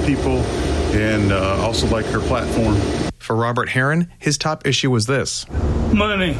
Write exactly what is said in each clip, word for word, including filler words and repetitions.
people and uh, also like her platform. For Robert Herron, his top issue was this. Money.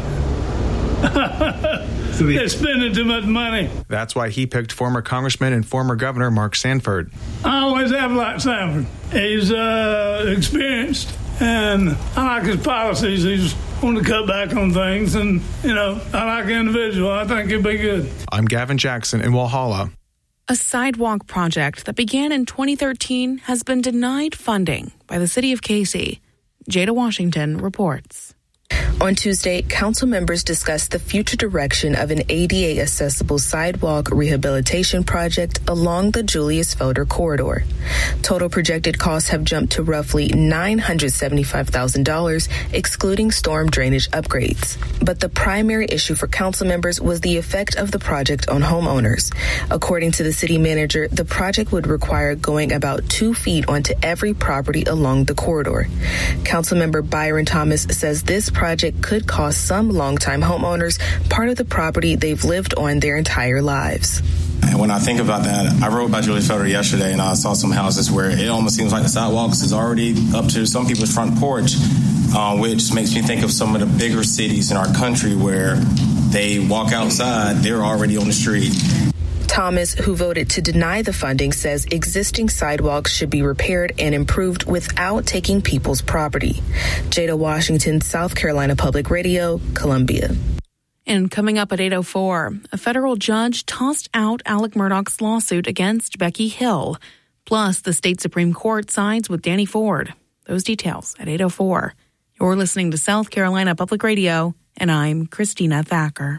They're spending too much money. That's why he picked former Congressman and former Governor Mark Sanford. I always have liked Sanford. He's uh, experienced, and I like his policies. He's want to cut back on things, and, you know, I like the individual. I think he'll be good. I'm Gavin Jackson in Walhalla. A sidewalk project that began in twenty thirteen has been denied funding by the city of Casey. Jada Washington reports. On Tuesday, council members discussed the future direction of an A D A-accessible sidewalk rehabilitation project along the Julius Felder corridor. Total projected costs have jumped to roughly nine hundred seventy-five thousand dollars, excluding storm drainage upgrades. But the primary issue for council members was the effect of the project on homeowners. According to the city manager, the project would require going about two feet onto every property along the corridor. Councilmember Byron Thomas says this project could cost some longtime homeowners part of the property they've lived on their entire lives. And when I think about that, I rode by Julius Felder yesterday and I saw some houses where it almost seems like the sidewalks is already up to some people's front porch, uh, which makes me think of some of the bigger cities in our country where they walk outside, they're already on the street. Thomas, who voted to deny the funding, says existing sidewalks should be repaired and improved without taking people's property. Jada Washington, South Carolina Public Radio, Columbia. And coming up at eight oh four, a federal judge tossed out Alec Murdaugh's lawsuit against Becky Hill. Plus, the state Supreme Court sides with Danny Ford. Those details at eight oh four. You're listening to South Carolina Public Radio, and I'm Christina Thacker.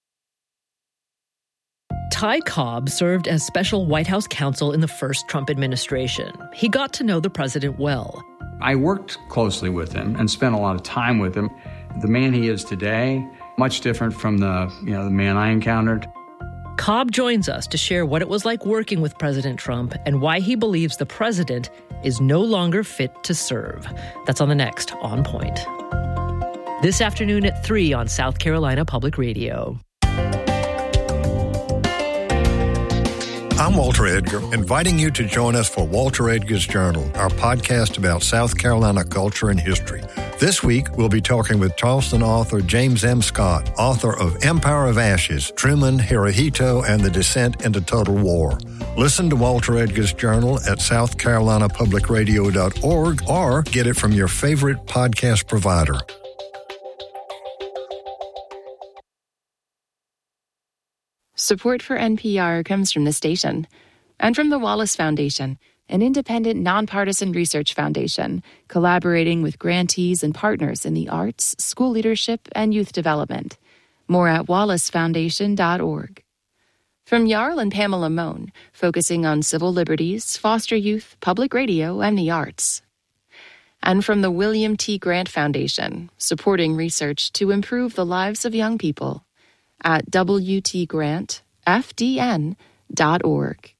Ty Cobb served as special White House counsel in the first Trump administration. He got to know the president well. I worked closely with him and spent a lot of time with him. The man he is today, much different from the, you know, the man I encountered. Cobb joins us to share what it was like working with President Trump and why he believes the president is no longer fit to serve. That's on the next On Point. This afternoon at three on South Carolina Public Radio. I'm Walter Edgar, inviting you to join us for Walter Edgar's Journal, our podcast about South Carolina culture and history. This week, we'll be talking with Charleston author James M. Scott, author of Empire of Ashes, Truman, Hirohito, and the Descent into Total War. Listen to Walter Edgar's Journal at south carolina public radio dot org or get it from your favorite podcast provider. Support for N P R comes from the station and from the Wallace Foundation, an independent, nonpartisan research foundation collaborating with grantees and partners in the arts, school leadership, and youth development. More at wallace foundation dot org. From Jarl and Pamela Mohn, focusing on civil liberties, foster youth, public radio, and the arts. And from the William T. Grant Foundation, supporting research to improve the lives of young people. At w t grant f d n dot org.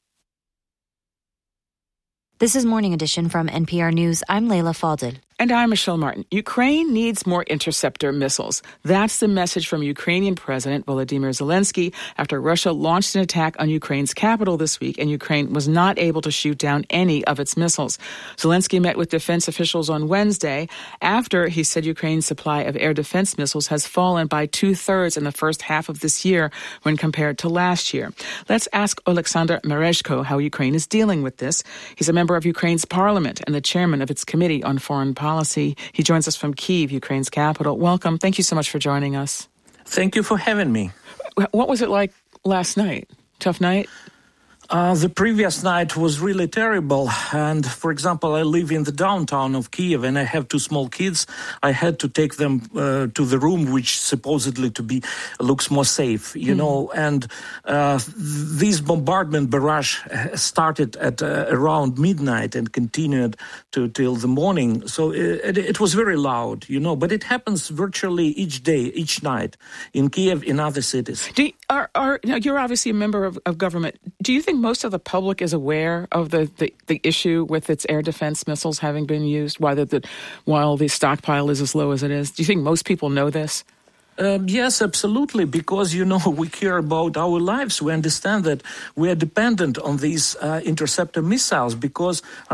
This is Morning Edition from N P R News. I'm Leila Fadel. And I'm Michelle Martin. Ukraine needs more interceptor missiles. That's the message from Ukrainian President Volodymyr Zelensky after Russia launched an attack on Ukraine's capital this week, and Ukraine was not able to shoot down any of its missiles. Zelensky met with defense officials on Wednesday after he said Ukraine's supply of air defense missiles has fallen by two-thirds in the first half of this year when compared to last year. Let's ask Oleksandr Merezhko how Ukraine is dealing with this. He's a member of Ukraine's parliament and the chairman of its Committee on Foreign Policy. Policy. He joins us from Kyiv, Ukraine's capital. Welcome. Thank you so much for joining us. Thank you for having me. What was it like last night? Tough night? Uh, the previous night was really terrible. And, for example, I live in the downtown of Kyiv and I have two small kids. I had to take them uh, to the room which supposedly to be looks more safe, you mm. know. And uh, this bombardment barrage started at uh, around midnight and continued to till the morning. So it, it was very loud, you know. But it happens virtually each day, each night in Kyiv, in other cities. Do you, are, are, you know, you're obviously a member of, of government. Do you think most of the public is aware of the, the, the issue with its air defense missiles having been used, while the, while the stockpile is as low as it is? Do you think most people know this? Um, yes, absolutely, because, you know, we care about our lives. We understand that we are dependent on these uh, interceptor missiles because